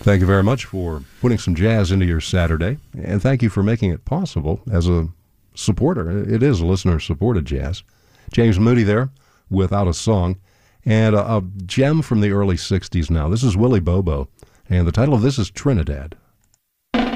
Thank you very much for putting some jazz into your Saturday, and thank you for making it possible as a supporter. It is listener-supported jazz. James Moody there, Without a Song, and a gem from the early 60s now. This is Willie Bobo, and the title of this is Trinidad.